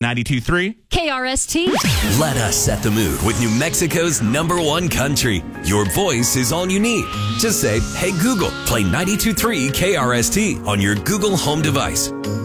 92.3 KRST. Let us set the mood with New Mexico's #1 country. Your voice is all you need. Just say, hey Google, play 92.3 KRST on your Google Home device.